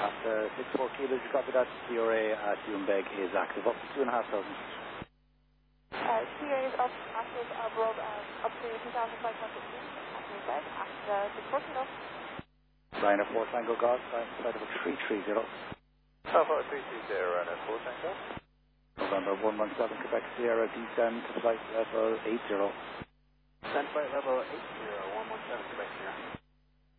After 64 kilos, you copy that. CRA at Umbeg is active up to 2,500. CRA is up, active above, up to 2,500 feet. At Umbeg, at 64 kilos. Ryanair 4 Tango Golf, side of 330. Alpha 330, Ryanair 4 Tango. November 117 Quebec Sierra, descend to flight level 80. Descend flight level 80, 117 Quebec Sierra.